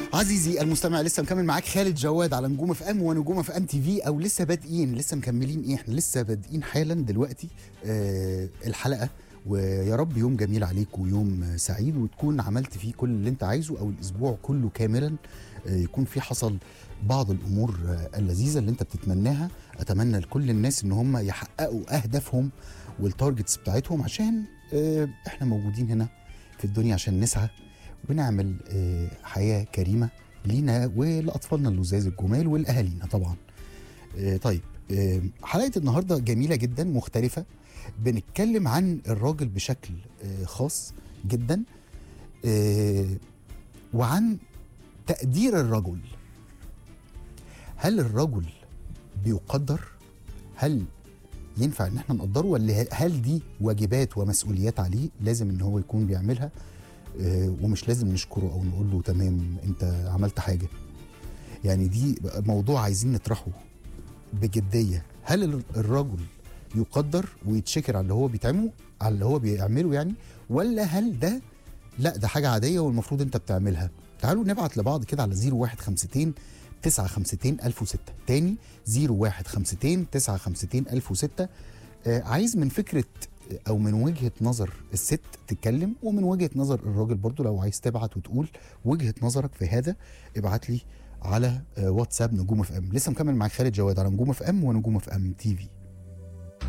عزيزي المستمع، لسه مكمل معاك خالد جواد على نجوم اف ام ونجوم اف ام تي في، او لسه بادئين، لسه مكملين ايه، احنا لسه بادئين حالا دلوقتي الحلقه. ويا رب يوم جميل عليك ويوم سعيد، وتكون عملت فيه كل اللي انت عايزه، او الاسبوع كله كاملا يكون فيه حصل بعض الامور اللذيذه اللي انت بتتمناها. اتمنى لكل الناس ان هم يحققوا اهدافهم والتارجتس بتاعتهم، عشان احنا موجودين هنا في الدنيا عشان نسعى ونعمل حياة كريمة لينا ولأطفالنا اللزاز الجمال والأهالينا طبعا. طيب، حلقة النهاردة جميلة جدا مختلفة، بنتكلم عن الراجل بشكل خاص جدا، وعن تقدير الرجل. هل الرجل بيقدر؟ هل ينفع ان احنا نقدره، ولا هل دي واجبات ومسؤوليات عليه لازم ان هو يكون بيعملها، ومش لازم نشكره او نقول له تمام انت عملت حاجه؟ يعني دي موضوع عايزين نطرحه بجديه. هل الرجل يقدر ويتشكر على اللي هو بيتعمله، على اللي هو بيعمله يعني، ولا هل ده لا ده حاجه عاديه والمفروض انت بتعملها؟ تعالوا نبعت لبعض كده على 0152 952 1006. تاني 0152 952 1006. عايز من فكره او من وجهة نظر الست تتكلم، ومن وجهة نظر الراجل برضو. لو عايز تبعت وتقول وجهة نظرك في هذا، ابعت لي على واتساب نجوم اف ام. لسه مكمل معاك خالد جواد على نجوم اف ام ونجوم اف ام تي في.